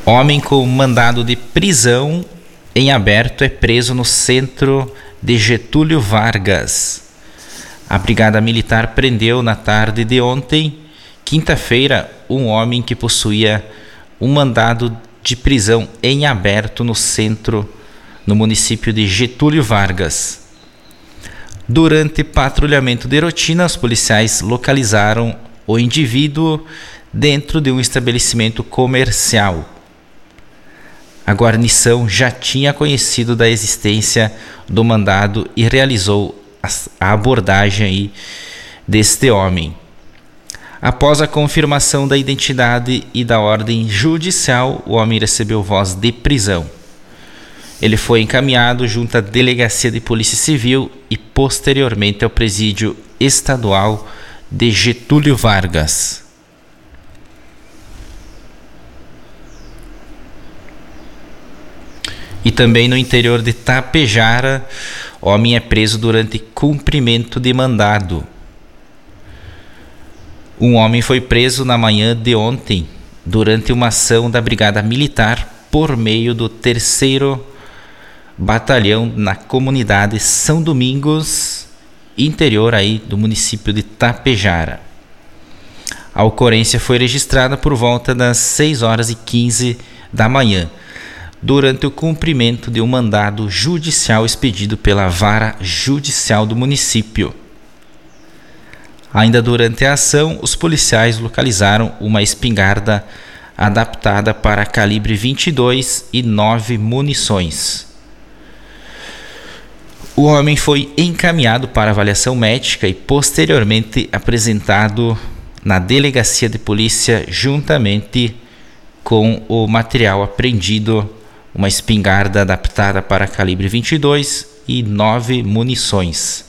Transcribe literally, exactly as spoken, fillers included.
Homem com mandado de prisão em aberto é preso no centro de Getúlio Vargas. A Brigada Militar prendeu na tarde de ontem, quinta-feira, um homem que possuía um mandado de prisão em aberto no centro, no município de Getúlio Vargas. Durante patrulhamento de rotina, os policiais localizaram o indivíduo dentro de um estabelecimento comercial. A guarnição já tinha conhecido da existência do mandado e realizou a abordagem aí deste homem. Após a confirmação da identidade e da ordem judicial, o homem recebeu voz de prisão. Ele foi encaminhado junto à Delegacia de Polícia Civil e posteriormente ao Presídio Estadual de Getúlio Vargas. E também no interior de Tapejara, homem é preso durante cumprimento de mandado. Um homem foi preso na manhã de ontem durante uma ação da Brigada Militar por meio do terceiro Batalhão na comunidade São Domingos, interior aí do município de Tapejara. A ocorrência foi registrada por volta das seis horas e quinze da manhã, durante o cumprimento de um mandado judicial expedido pela Vara Judicial do município. Ainda durante a ação, os policiais localizaram uma espingarda adaptada para calibre vinte e dois e nove munições. O homem foi encaminhado para avaliação médica e posteriormente apresentado na delegacia de polícia juntamente com o material apreendido, uma espingarda adaptada para calibre vinte e dois e nove munições.